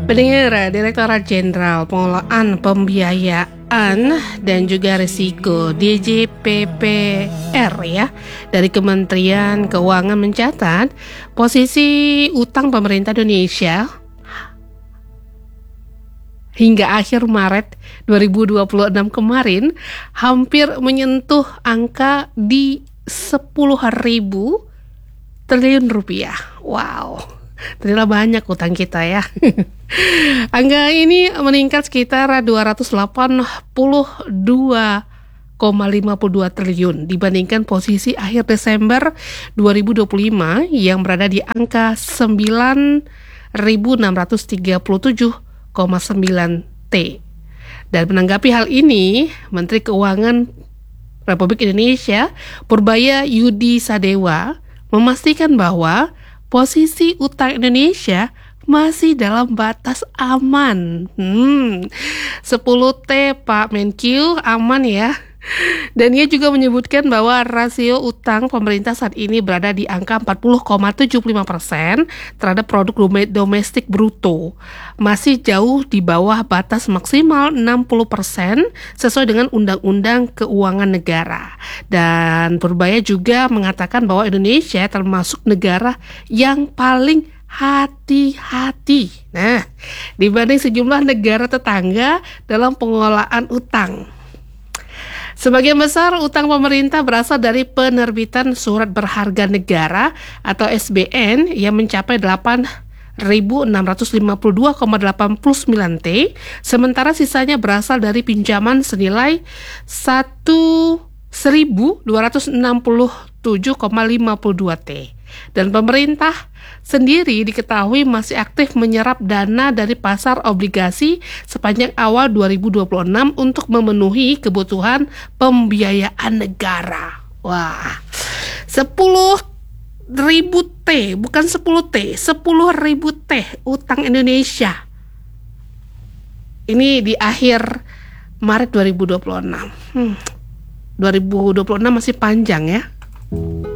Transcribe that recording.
Pendengar, Direktorat Jenderal Pengelolaan Pembiayaan dan juga Risiko DJPPR ya dari Kementerian Keuangan mencatat posisi utang pemerintah Indonesia hingga akhir Maret 2026 kemarin hampir menyentuh angka di 10.000 triliun rupiah. Wow. Ternyata banyak utang kita ya. Angka ini meningkat sekitar 282,52 triliun dibandingkan posisi akhir Desember 2025 yang berada di angka 9.637,9 T. Dan menanggapi hal ini, Menteri Keuangan Republik Indonesia Purbaya Yudi Sadewa memastikan bahwa posisi utang Indonesia masih dalam batas aman. 10T Pak Menkyu, aman ya. Dan ia juga menyebutkan bahwa rasio utang pemerintah saat ini berada di angka 40,75% terhadap produk domestik bruto. Masih jauh di bawah batas maksimal 60% sesuai dengan Undang-Undang Keuangan Negara. Dan Purbaya juga mengatakan bahwa Indonesia termasuk negara yang paling hati-hati. Nah, dibanding sejumlah negara tetangga dalam pengelolaan utang. Sebagian besar utang pemerintah berasal dari penerbitan surat berharga negara atau SBN yang mencapai 8.652,89 T, sementara sisanya berasal dari pinjaman senilai 1.267,52 T. Dan pemerintah sendiri diketahui masih aktif menyerap dana dari pasar obligasi sepanjang awal 2026 untuk memenuhi kebutuhan pembiayaan negara. Wah, 10.000 T, bukan 10 T, 10.000 T utang Indonesia. Ini di akhir Maret 2026. 2026 masih panjang ya.